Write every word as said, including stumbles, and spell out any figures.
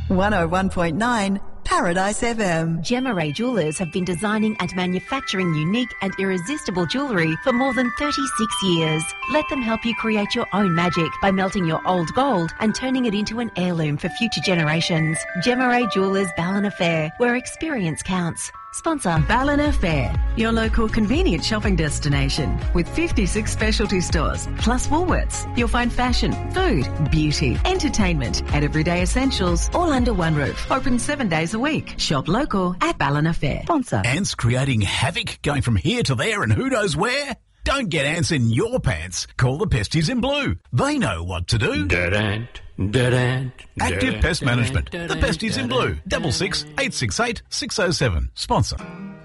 one oh one point nine Paradise F M. Gemma Ray Jewellers have been designing and manufacturing unique and irresistible jewellery for more than thirty-six years. Let them help you create your own magic by melting your old gold and turning it into an heirloom for future generations. Gemma Ray Jewellers Ballina Fair, where experience counts. Sponsor Ballina Fair, your local convenient shopping destination with fifty-six specialty stores plus Woolworths. You'll find fashion, food, beauty, entertainment and everyday essentials all under one roof. Open seven days a week. Shop local at Ballina Fair. Sponsor. Ants creating havoc, going from here to there and who knows where? Don't get ants in your pants. Call the Pesties in Blue. They know what to do. Dead ant, dead ant. Active Pest Management. The Pesties in Blue. Double six eight six eight six oh seven. Sponsor.